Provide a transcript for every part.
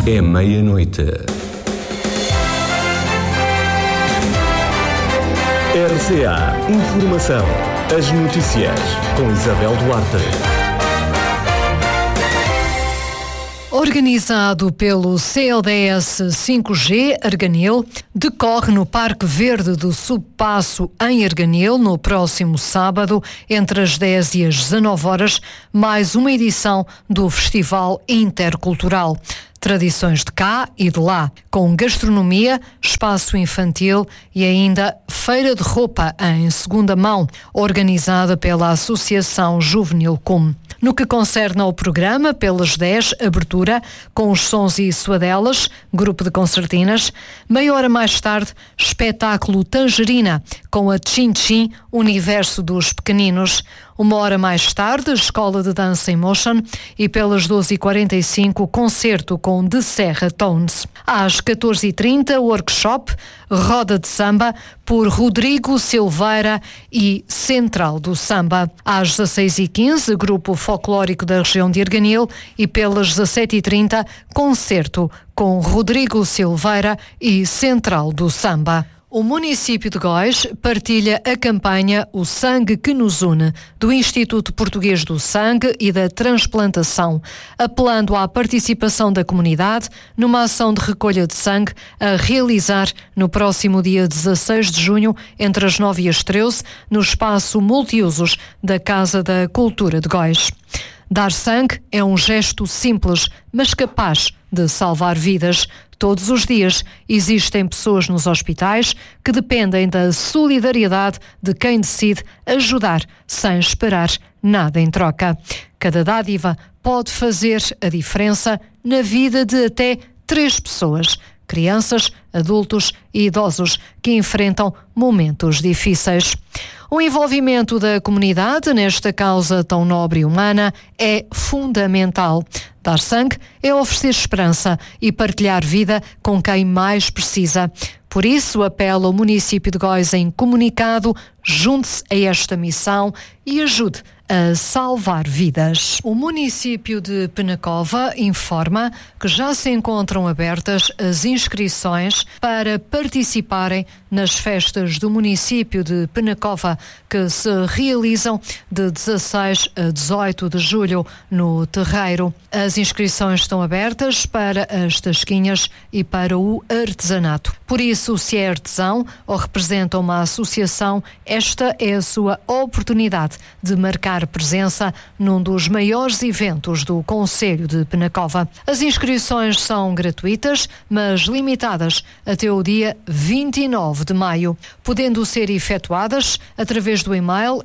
É meia-noite. RCA Informação. As notícias com Isabel Duarte. Organizado pelo CLDS 5G Arganil, decorre no Parque Verde do Subpasso em Arganil, no próximo sábado, entre as 10 e as 19 horas, mais uma edição do Festival Intercultural. Tradições de cá e de lá, com gastronomia, espaço infantil e ainda feira de roupa em segunda mão, organizada pela Associação Juvenil CUM. No que concerne ao programa, pelas 10, abertura, com os sons e suadelas, grupo de concertinas. Meia hora mais tarde, espetáculo Tangerina, com a Tchin Tchin, Universo dos Pequeninos. Uma hora mais tarde, Escola de Dança em Motion, e pelas 12h45, concerto com De Serra Tones. Às 14h30, workshop, Roda de Samba, por Rodrigo Silveira e Central do Samba. Às 16h15, grupo folclórico da região de Arganil, e pelas 17h30, concerto com Rodrigo Silveira e Central do Samba. O município de Góis partilha a campanha O Sangue que nos une, do Instituto Português do Sangue e da Transplantação, apelando à participação da comunidade numa ação de recolha de sangue a realizar no próximo dia 16 de junho, entre as 9 e as 13, no espaço multiusos da Casa da Cultura de Góis. Dar sangue é um gesto simples, mas capaz de salvar vidas. Todos os dias existem pessoas nos hospitais que dependem da solidariedade de quem decide ajudar sem esperar nada em troca. Cada dádiva pode fazer a diferença na vida de até 3 pessoas, crianças, adultos e idosos que enfrentam momentos difíceis. O envolvimento da comunidade nesta causa tão nobre e humana é fundamental. Dar sangue é oferecer esperança e partilhar vida com quem mais precisa. Por isso, apelo ao município de Góis em comunicado, junte-se a esta missão e ajude a salvar vidas. O município de Penacova informa que já se encontram abertas as inscrições para participarem nas festas do município de Penacova, que se realizam de 16 a 18 de julho no Terreiro. As inscrições estão abertas para as tasquinhas e para o artesanato. Por isso, se é artesão ou representa uma associação, esta é a sua oportunidade de marcar presença num dos maiores eventos do Concelho de Penacova. As inscrições são gratuitas, mas limitadas até o dia 29 de maio, podendo ser efetuadas através do e-mail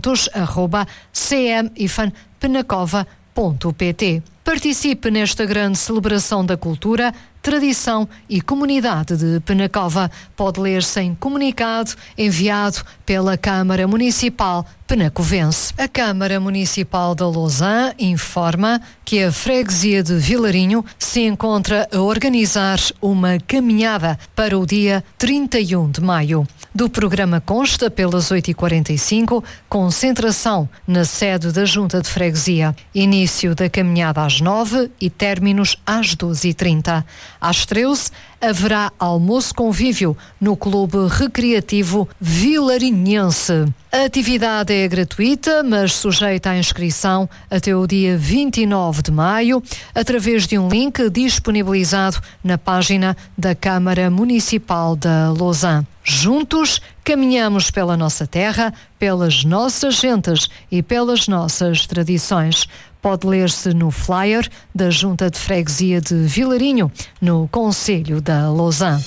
eventos@cm-penacova.pt. Participe nesta grande celebração da cultura, tradição e comunidade de Penacova. Pode ler-se em comunicado enviado pela Câmara Municipal Penacovense. A Câmara Municipal da Lousã informa que a freguesia de Vilarinho se encontra a organizar uma caminhada para o dia 31 de maio. Do programa consta, pelas 8h45, concentração na sede da Junta de Freguesia. Início da caminhada às 9 e términos às 12h30. Às 13, haverá almoço convívio no Clube Recreativo Vilarinhense. A atividade é gratuita, mas sujeita à inscrição até o dia 29 de maio, através de um link disponibilizado na página da Câmara Municipal da Lousã. Juntos, caminhamos pela nossa terra, pelas nossas gentes e pelas nossas tradições. Pode ler-se no flyer da Junta de Freguesia de Vilarinho, no Concelho da Lousã.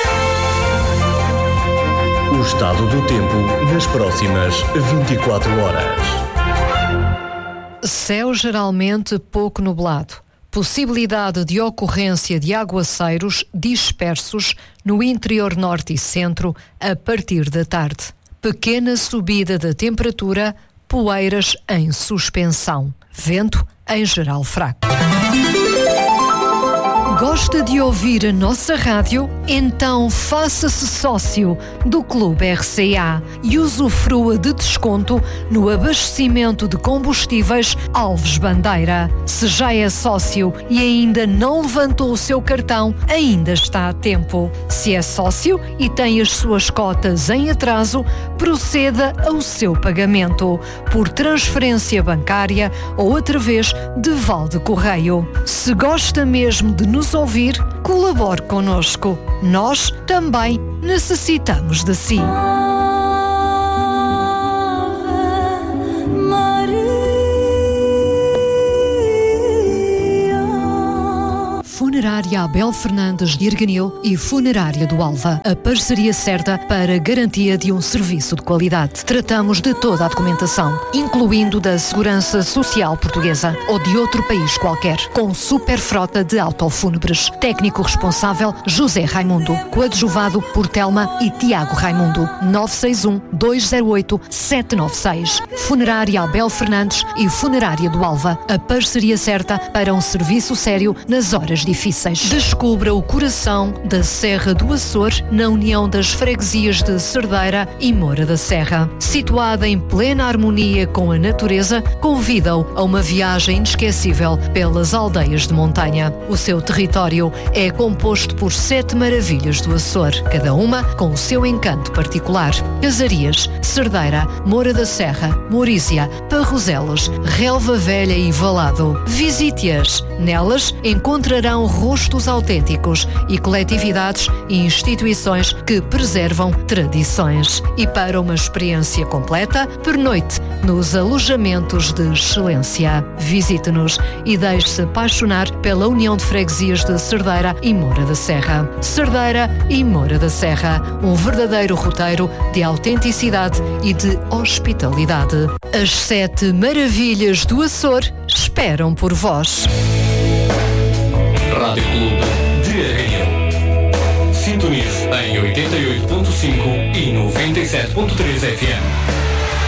O estado do tempo nas próximas 24 horas. Céu geralmente pouco nublado. Possibilidade de ocorrência de aguaceiros dispersos no interior norte e centro a partir da tarde. Pequena subida da temperatura, poeiras em suspensão. Vento em geral fraco. Gosta de ouvir a nossa rádio? Então faça-se sócio do Clube RCA e usufrua de desconto no abastecimento de combustíveis Alves Bandeira. Se já é sócio e ainda não levantou o seu cartão, ainda está a tempo. Se é sócio e tem as suas cotas em atraso, proceda ao seu pagamento por transferência bancária ou através de Valde Correio. Se gosta mesmo de nos ouvir, colabore connosco. Nós também necessitamos de si. Funerária Abel Fernandes de Erganil e Funerária do Alva. A parceria certa para garantia de um serviço de qualidade. Tratamos de toda a documentação, incluindo da Segurança Social Portuguesa ou de outro país qualquer, com super frota de autofúnebres. Técnico responsável José Raimundo. Coadjuvado por Telma e Tiago Raimundo. 961-208-796. Funerária Abel Fernandes e Funerária do Alva. A parceria certa para um serviço sério nas horas difíceis. Descubra o coração da Serra do Açor na união das freguesias de Cerdeira e Moura da Serra. Situada em plena harmonia com a natureza, convida-o a uma viagem inesquecível pelas aldeias de montanha. O seu território é composto por 7 maravilhas do Açor, cada uma com o seu encanto particular. Casarias, Cerdeira, Moura da Serra, Morísia, Parroselas, Relva Velha e Valado. Visite-as. Nelas encontrarão rostos autênticos e coletividades e instituições que preservam tradições. E para uma experiência completa, pernoite nos alojamentos de excelência. Visite-nos e deixe-se apaixonar pela união de freguesias de Cerdeira e Moura da Serra. Cerdeira e Moura da Serra, um verdadeiro roteiro de autenticidade e de hospitalidade. As 7 maravilhas do Açor esperam por vós. Rádio Clube de Arganil. Sintonize em 88.5 e 97.3 FM.